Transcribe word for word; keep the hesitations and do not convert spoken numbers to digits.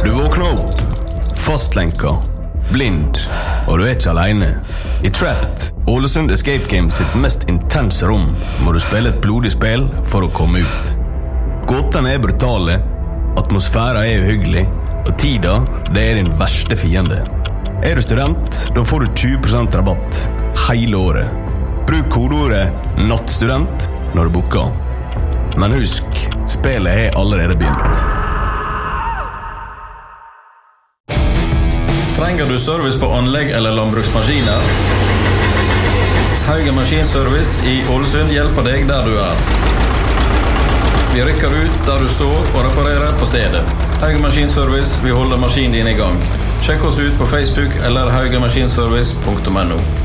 Du våkner opp, fastlenka, blind, og du er ikke alene. I Trapped, Ålesund Escape Games sitt mest intense rom, må du spille et blodig spill for å komme ut. Gåtene er brutale, atmosfæren er uhyggelig, og tida, det er din verste fiende. Er du student, da får du tjue prosent rabatt hele året. Bruk kodeordet nattstudent når du booker. Men husk, spillet er allerede begynt. Trenger du service på anlegg eller landbruksmaskiner? Haugen Maskinservice i Ålesund hjelper deg der du er. Vi rykker ut der du står og reparerer på stedet. Haugen Maskinservice, vi holder maskinen din i gang. Sjekk oss ut på Facebook eller haugenmaskinservice punktum no.